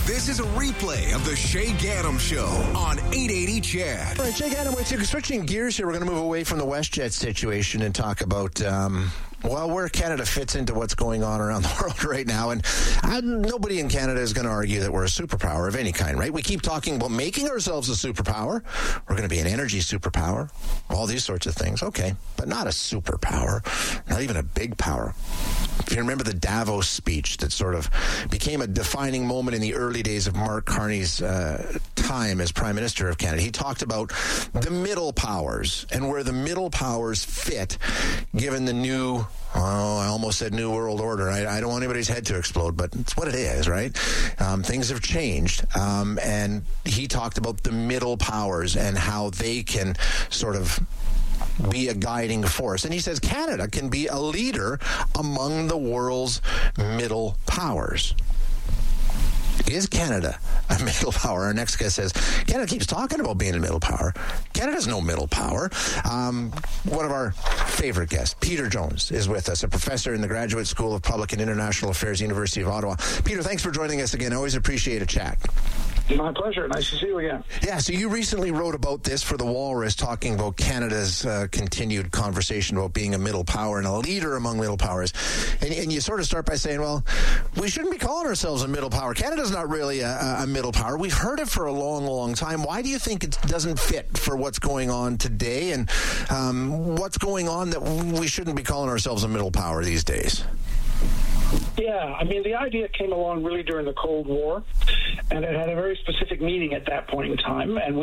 This is a replay of the Shay Gaddam Show on 880 CHED. All right, Shay Gaddam, we're switching gears here. We're going to move away from the WestJet situation and talk about, where Canada fits into what's going on around the world right now. And nobody in Canada is going to argue that we're a superpower of any kind, right? We keep talking about making ourselves a superpower. We're going to be an energy superpower, all these sorts of things. Okay, but not a superpower, not even a big power. If you remember the Davos speech that sort of became a defining moment in the early days of Mark Carney's time as Prime Minister of Canada, he talked about the middle powers and where the middle powers fit given the new, I almost said New World Order. I don't want anybody's head to explode, but it's what it is, right? Things have changed. And he talked about the middle powers and how they can sort of be a guiding force. And he says Canada can be a leader among the world's middle powers. Is Canada a middle power? Our next guest says, Canada keeps talking about being a middle power. Canada's no middle power. One of our favorite guests, Peter Jones, is with us, a professor in the Graduate School of Public and International Affairs, University of Ottawa. Peter, thanks for joining us again. I always appreciate a chat. My pleasure. Nice to see you again. Yeah, so you recently wrote about this for The Walrus, talking about Canada's continued conversation about being a middle power and a leader among middle powers. And you sort of start by saying, well, we shouldn't be calling ourselves a middle power. Canada's not really a middle power. We've heard it for a long, long time. Why do you think it doesn't fit for what's going on today? And what's going on that we shouldn't be calling ourselves a middle power these days? Yeah, I mean, the idea came along really during the Cold War, and it had a very specific meaning at that point in time, and